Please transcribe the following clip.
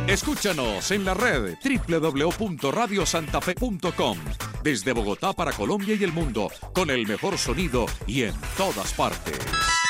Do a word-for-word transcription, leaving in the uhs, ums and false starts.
Escúchanos en la red doble u doble u doble u punto radio santa fe punto com. Desde Bogotá para Colombia y el mundo, con el mejor sonido y en todas partes.